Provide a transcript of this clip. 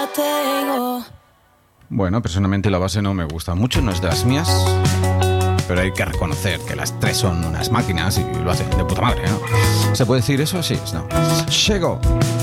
Bueno, personalmente la base no me gusta mucho, no es de las mías, pero hay que reconocer que las tres son unas máquinas y lo hacen de puta madre, ¿no? ¿Se puede decir eso? Sí, no. Chego.